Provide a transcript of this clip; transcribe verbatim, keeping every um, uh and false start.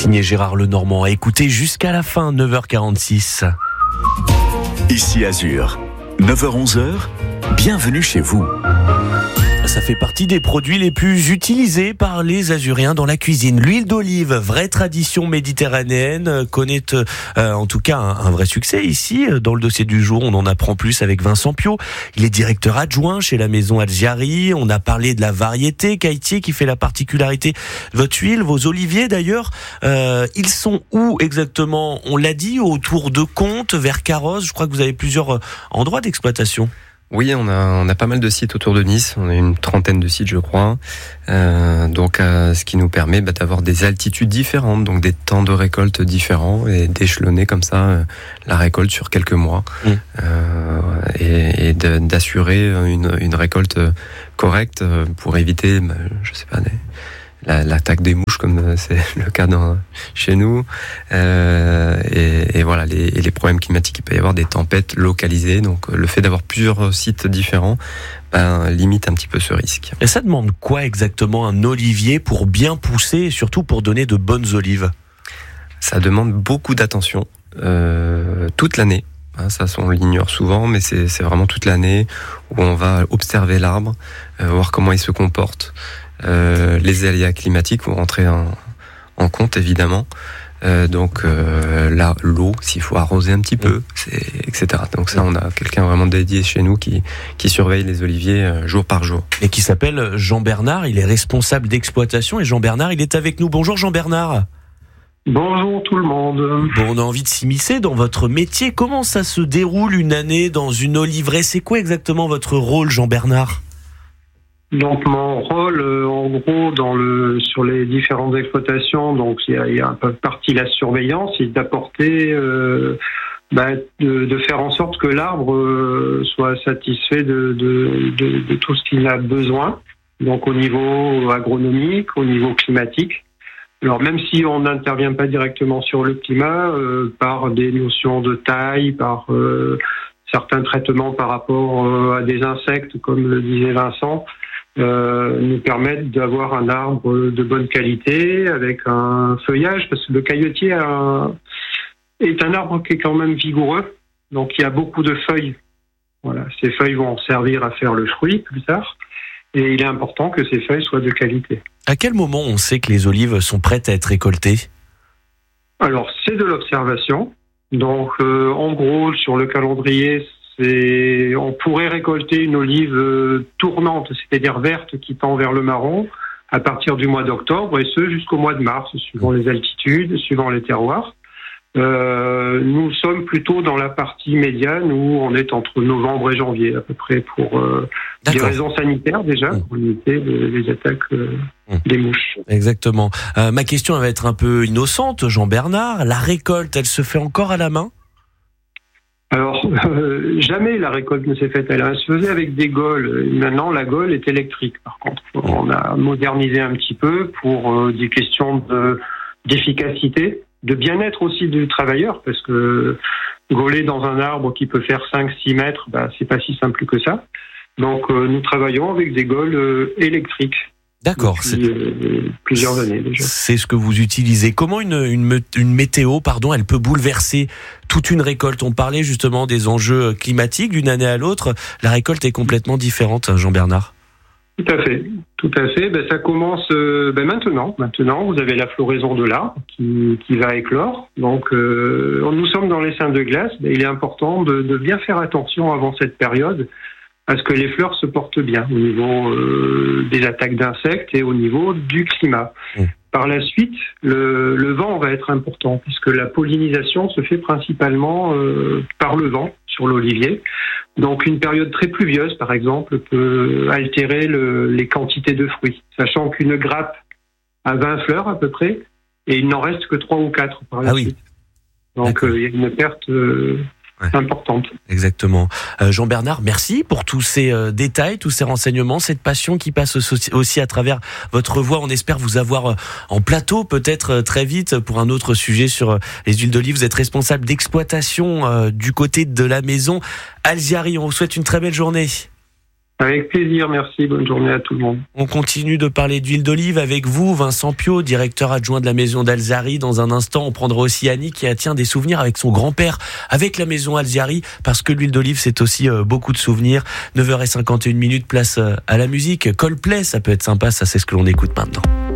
Signé Gérard Lenormand, à écouter jusqu'à la fin, neuf heures quarante-six. Ici Azur, neuf heures onze, bienvenue chez vous. Ça fait partie des produits les plus utilisés par les Azuréens dans la cuisine. L'huile d'olive, vraie tradition méditerranéenne, connaît euh, en tout cas un, un vrai succès ici. Dans le dossier du jour, on en apprend plus avec Vincent Piot. Il est directeur adjoint chez la maison Al-Jari. On a parlé de la variété Caïtier qui fait la particularité de votre huile. Vos oliviers d'ailleurs, euh, ils sont où exactement? On l'a dit, autour de Contes, vers Carrosse. Je crois que vous avez plusieurs endroits d'exploitation. Oui, on a, on a pas mal de sites autour de Nice. On a une trentaine de sites, je crois. Euh, donc, euh, ce qui nous permet bah, d'avoir des altitudes différentes, donc des temps de récolte différents et d'échelonner comme ça euh, la récolte sur quelques mois mmh. euh, et, et de, d'assurer une, une récolte correcte pour éviter, bah, je sais pas, des, la, l'attaque des mouches comme c'est le cas dans, chez nous euh, et, et voilà les, et les problèmes climatiques. Il peut y avoir des tempêtes localisées, donc le fait d'avoir plusieurs sites différents ben, limite un petit peu ce risque. Et ça demande quoi exactement un olivier pour bien pousser et surtout pour donner de bonnes olives? Ça demande beaucoup d'attention euh, toute l'année. Hein, ça, on l'ignore souvent, mais c'est, c'est vraiment toute l'année où on va observer l'arbre, euh, voir comment il se comporte. Euh, les aléas climatiques vont rentrer en, en compte évidemment. Euh, donc euh, là, l'eau, s'il faut arroser un petit peu, c'est, et cetera. Donc ça, on a quelqu'un vraiment dédié chez nous qui, qui surveille les oliviers euh, jour par jour. Et qui s'appelle Jean Bernard. Il est responsable d'exploitation. Et Jean Bernard, il est avec nous. Bonjour Jean Bernard. Bonjour tout le monde. Bon, on a envie de s'immiscer dans votre métier. Comment ça se déroule une année dans une oliveraie? C'est quoi exactement votre rôle, Jean Bernard? Donc mon rôle, euh, en gros, dans le sur les différentes exploitations, donc il y a, il y a un peu partie la surveillance, et d'apporter, euh, bah, de, de faire en sorte que l'arbre euh, soit satisfait de, de, de, de tout ce qu'il a besoin. Donc au niveau agronomique, au niveau climatique. Alors même si on n'intervient pas directement sur le climat, euh, par des notions de taille, par euh, certains traitements par rapport euh, à des insectes, comme le disait Vincent. Euh, nous permettent d'avoir un arbre de bonne qualité avec un feuillage, parce que le caillotier a un, est un arbre qui est quand même vigoureux, donc il y a beaucoup de feuilles. Voilà, ces feuilles vont servir à faire le fruit plus tard, et il est important que ces feuilles soient de qualité. À quel moment on sait que les olives sont prêtes à être récoltées? Alors, c'est de l'observation. Donc, euh, en gros, sur le calendrier, C'est, on pourrait récolter une olive euh, tournante, c'est-à-dire verte qui tend vers le marron, à partir du mois d'octobre, et ce jusqu'au mois de mars, suivant les altitudes, suivant les terroirs. Euh, nous sommes plutôt dans la partie médiane où on est entre novembre et janvier à peu près pour euh, des raisons sanitaires déjà, mmh. pour limiter les, les attaques euh, mmh. des mouches. Exactement. Euh, ma question va être un peu innocente, Jean Bernard. La récolte, elle se fait encore à la main ? Alors, euh, jamais la récolte ne s'est faite à la main. Elle se faisait avec des gaules. Maintenant, la gaule est électrique, par contre. On a modernisé un petit peu pour euh, des questions de, d'efficacité, de bien-être aussi du travailleur, parce que gauler dans un arbre qui peut faire cinq six mètres, bah, c'est pas si simple que ça. Donc, euh, nous travaillons avec des gaules euh, électriques. D'accord. Depuis, c'est... Euh, plusieurs années déjà. C'est ce que vous utilisez. Comment une, une, une météo, pardon, elle peut bouleverser toute une récolte? On parlait justement des enjeux climatiques d'une année à l'autre. La récolte est complètement différente, Jean Bernard. Tout à fait, tout à fait. Ben, ça commence euh, ben, maintenant. Maintenant, vous avez la floraison de l'arbre qui, qui va éclore. Donc, euh, nous sommes dans les seins de glace. Ben, il est important de, de bien faire attention avant cette période à ce que les fleurs se portent bien au niveau euh, des attaques d'insectes et au niveau du climat. Mmh. Par la suite, le, le vent va être important puisque la pollinisation se fait principalement euh, par le vent sur l'olivier. Donc une période très pluvieuse, par exemple, peut altérer le, les quantités de fruits, sachant qu'une grappe a vingt fleurs à peu près et il n'en reste que trois ou quatre par la ah suite. Oui. Donc euh, il y a une perte... Euh, Ouais. importante. Exactement. Euh, Jean Bernard, merci pour tous ces euh, détails, tous ces renseignements, cette passion qui passe aussi, aussi à travers votre voix. On espère vous avoir euh, en plateau peut-être euh, très vite pour un autre sujet sur euh, les huiles d'olive. Vous êtes responsable d'exploitation euh, du côté de la maison Al-Jari. On vous souhaite une très belle journée. Avec plaisir, merci. Bonne journée à tout le monde. On continue de parler d'huile d'olive avec vous, Vincent Piot, directeur adjoint de la maison d'Alzari. Dans un instant, on prendra aussi Annie qui a tient des souvenirs avec son grand-père, avec la maison Alzari, parce que l'huile d'olive, c'est aussi euh, beaucoup de souvenirs. neuf heures cinquante et une minutes, place euh, à la musique. Coldplay, ça peut être sympa, ça c'est ce que l'on écoute maintenant.